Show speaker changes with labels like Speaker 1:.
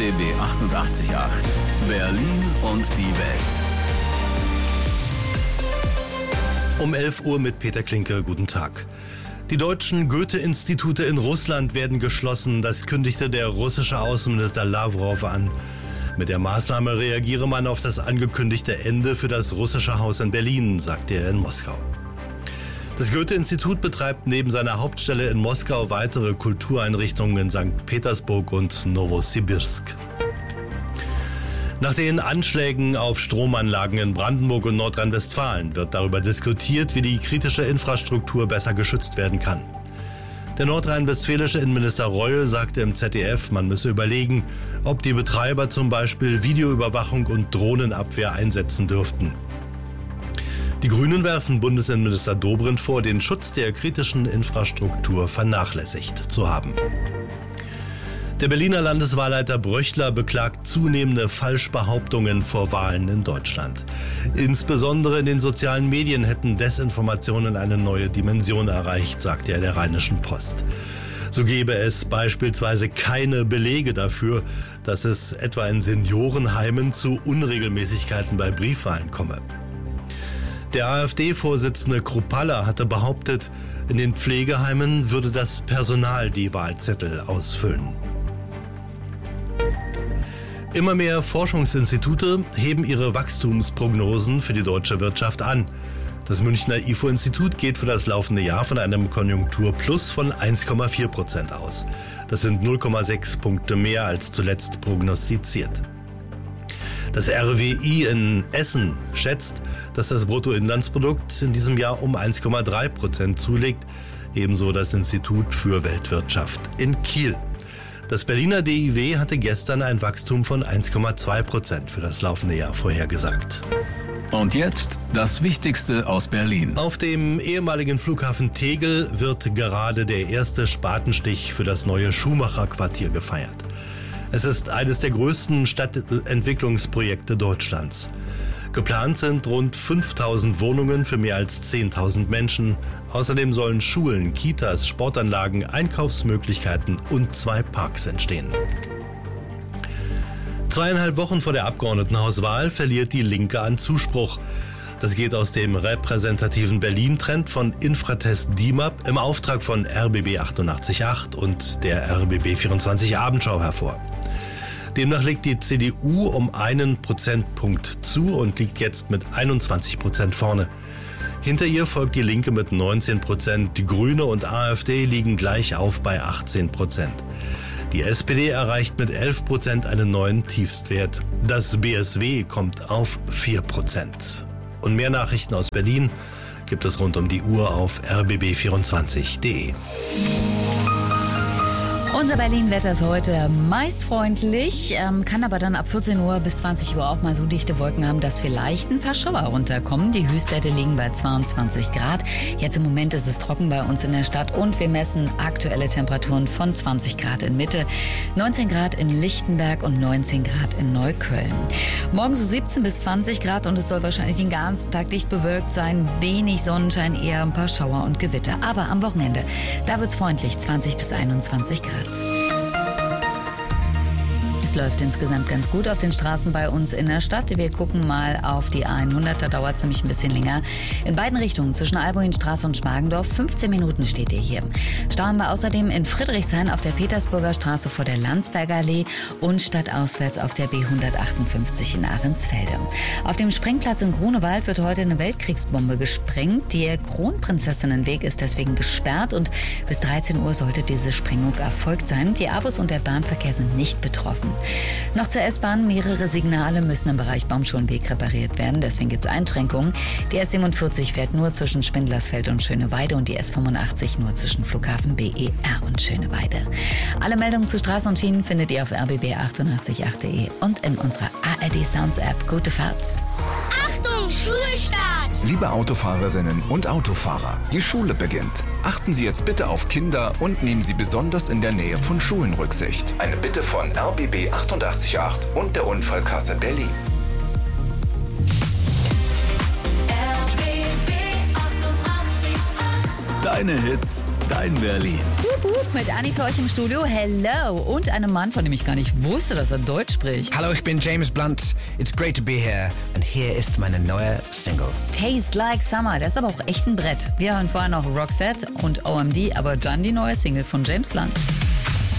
Speaker 1: RBB 88.8 Berlin und die Welt.
Speaker 2: Um 11 Uhr mit Peter Klinke. Guten Tag. Die deutschen Goethe-Institute in Russland werden geschlossen. Das kündigte der russische Außenminister Lavrov an. Mit der Maßnahme reagiere man auf das angekündigte Ende für das russische Haus in Berlin, sagte er in Moskau. Das Goethe-Institut betreibt neben seiner Hauptstelle in Moskau weitere Kultureinrichtungen in St. Petersburg und Nowosibirsk. Nach den Anschlägen auf Stromanlagen in Brandenburg und Nordrhein-Westfalen wird darüber diskutiert, wie die kritische Infrastruktur besser geschützt werden kann. Der nordrhein-westfälische Innenminister Reul sagte im ZDF, man müsse überlegen, ob die Betreiber zum Beispiel Videoüberwachung und Drohnenabwehr einsetzen dürften. Die Grünen werfen Bundesinnenminister Dobrindt vor, den Schutz der kritischen Infrastruktur vernachlässigt zu haben. Der Berliner Landeswahlleiter Bröchler beklagt zunehmende Falschbehauptungen vor Wahlen in Deutschland. Insbesondere in den sozialen Medien hätten Desinformationen eine neue Dimension erreicht, sagte er der Rheinischen Post. So gebe es beispielsweise keine Belege dafür, dass es etwa in Seniorenheimen zu Unregelmäßigkeiten bei Briefwahlen komme. Der AfD-Vorsitzende Kruppalla hatte behauptet, in den Pflegeheimen würde das Personal die Wahlzettel ausfüllen. Immer mehr Forschungsinstitute heben ihre Wachstumsprognosen für die deutsche Wirtschaft an. Das Münchner IFO-Institut geht für das laufende Jahr von einem Konjunkturplus von 1,4% aus. Das sind 0,6 Punkte mehr als zuletzt prognostiziert. Das RWI in Essen schätzt, dass das Bruttoinlandsprodukt in diesem Jahr um 1,3% zulegt, ebenso das Institut für Weltwirtschaft in Kiel. Das Berliner DIW hatte gestern ein Wachstum von 1,2% für das laufende Jahr vorhergesagt.
Speaker 1: Und jetzt das Wichtigste aus Berlin.
Speaker 2: Auf dem ehemaligen Flughafen Tegel wird gerade der erste Spatenstich für das neue Schumacher-Quartier gefeiert. Es ist eines der größten Stadtentwicklungsprojekte Deutschlands. Geplant sind rund 5.000 Wohnungen für mehr als 10.000 Menschen. Außerdem sollen Schulen, Kitas, Sportanlagen, Einkaufsmöglichkeiten und 2 Parks entstehen. 2,5 Wochen vor der Abgeordnetenhauswahl verliert die Linke an Zuspruch. Das geht aus dem repräsentativen Berlin-Trend von Infratest DIMAP im Auftrag von RBB 88.8 und der RBB 24 Abendschau hervor. Demnach legt die CDU um 1 Prozentpunkt zu und liegt jetzt mit 21% vorne. Hinter ihr folgt die Linke mit 19%, die Grüne und AfD liegen gleich auf bei 18%. Die SPD erreicht mit 11% einen neuen Tiefstwert. Das BSW kommt auf 4%. Und mehr Nachrichten aus Berlin gibt es rund um die Uhr auf rbb24.de.
Speaker 3: Unser Berlin-Wetter ist heute meist freundlich, kann aber dann ab 14 Uhr bis 20 Uhr auch mal so dichte Wolken haben, dass vielleicht ein paar Schauer runterkommen. Die Höchstwerte liegen bei 22 Grad. Jetzt im Moment ist es trocken bei uns in der Stadt und wir messen aktuelle Temperaturen von 20 Grad in Mitte, 19 Grad in Lichtenberg und 19 Grad in Neukölln. Morgen so 17 bis 20 Grad und es soll wahrscheinlich den ganzen Tag dicht bewölkt sein. Wenig Sonnenschein, eher ein paar Schauer und Gewitter. Aber am Wochenende, da wird's freundlich, 20 bis 21 Grad. Es läuft insgesamt ganz gut auf den Straßen bei uns in der Stadt. Wir gucken mal auf die A100, da dauert es nämlich ein bisschen länger. In beiden Richtungen, zwischen Albuinstraße und Schmargendorf, 15 Minuten steht ihr hier. Stau haben wir außerdem in Friedrichshain auf der Petersburger Straße vor der Landsberger Allee und stadtauswärts auf der B158 in Ahrensfelde. Auf dem Sprengplatz in Grunewald wird heute eine Weltkriegsbombe gesprengt. Der Kronprinzessinnenweg ist deswegen gesperrt und bis 13 Uhr sollte diese Sprengung erfolgt sein. Die AWUS und der Bahnverkehr sind nicht betroffen. Noch zur S-Bahn. Mehrere Signale müssen im Bereich Baumschulenweg repariert werden. Deswegen gibt es Einschränkungen. Die S47 fährt nur zwischen Spindlersfeld und Schöneweide und die S85 nur zwischen Flughafen BER und Schöneweide. Alle Meldungen zu Straßen und Schienen findet ihr auf rbb888.de und in unserer ARD Sounds App. Gute Fahrt.
Speaker 4: Achtung, Schulstart!
Speaker 5: Liebe Autofahrerinnen und Autofahrer, die Schule beginnt. Achten Sie jetzt bitte auf Kinder und nehmen Sie besonders in der Nähe von Schulen Rücksicht. Eine Bitte von RBB 88.8 und der Unfallkasse Berlin.
Speaker 1: Deine Hits, dein Berlin.
Speaker 3: mit Anni für euch im Studio. Hello. Und einem Mann, von dem ich gar nicht wusste, dass er Deutsch spricht.
Speaker 6: Hallo, ich bin James Blunt. It's great to be here. Und hier ist meine neue Single.
Speaker 3: Taste Like Summer. Das ist aber auch echt ein Brett. Wir hören vorher noch Roxette und OMD, aber dann die neue Single von James Blunt.